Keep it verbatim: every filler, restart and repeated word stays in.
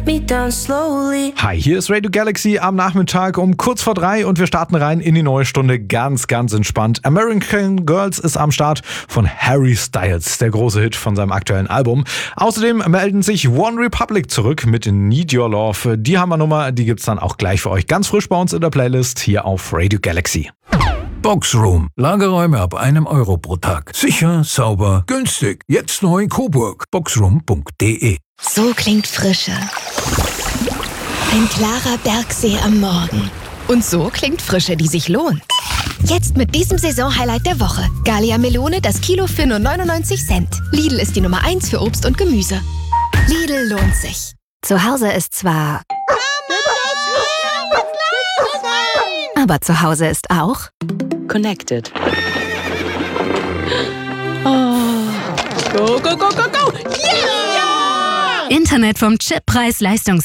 me down slowly. Hi, hier ist Radio Galaxy am Nachmittag um kurz vor drei und wir starten rein in die neue Stunde ganz, ganz entspannt. American Girls ist am Start von Harry Styles, der große Hit von seinem aktuellen Album. Außerdem melden sich One Republic zurück mit Need Your Love. Die Hammernummer, die gibt's dann auch gleich für euch ganz frisch bei uns in der Playlist hier auf Radio Galaxy. Boxroom. Lagerräume ab einem Euro pro Tag. Sicher, sauber, günstig. Jetzt neu in Coburg. boxroom punkt de. So klingt Frische. Ein klarer Bergsee am Morgen. Und so klingt Frische, die sich lohnt. Jetzt mit diesem Saisonhighlight der Woche. Gallia Melone, das Kilo für nur neunundneunzig Cent. Lidl ist die Nummer eins für Obst und Gemüse. Lidl lohnt sich. Zu Hause ist zwar... Aber zu Hause ist auch... Connected. Oh. Go, go, go, go, go! Yeah! Internet vom Chippreis-Leistungs